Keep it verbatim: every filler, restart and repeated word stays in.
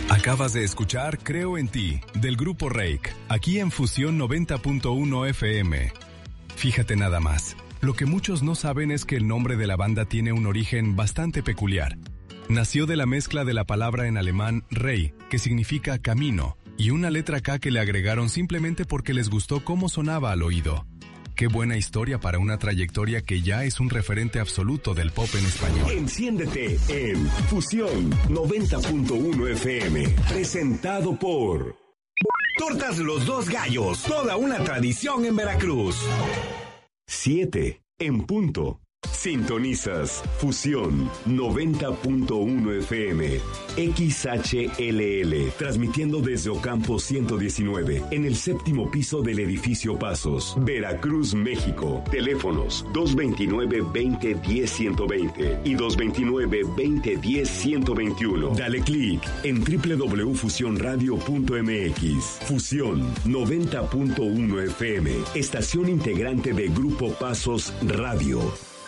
Acabas de escuchar Creo en Ti, del Grupo Reik, aquí en Fusión noventa punto uno F M. Fíjate nada más, lo que muchos no saben es que el nombre de la banda tiene un origen bastante peculiar. Nació de la mezcla de la palabra en alemán Rey, que significa camino, y una letra K que le agregaron simplemente porque les gustó cómo sonaba al oído. Qué buena historia para una trayectoria que ya es un referente absoluto del pop en español. Enciéndete en Fusión noventa punto uno F M, presentado por Tortas Los Dos Gallos, toda una tradición en Veracruz. Siete en punto. Sintonizas Fusión noventa punto uno F M, X H L L, transmitiendo desde Ocampo ciento diecinueve, en el séptimo piso del edificio Pasos, Veracruz, México. Teléfonos dos veintinueve, veinte, diez, ciento veinte y dos veintinueve, veinte, diez, ciento veintiuno. Dale clic en doble u doble u doble u punto fusión radio punto m x. Fusión noventa punto uno F M, estación integrante de Grupo Pasos Radio.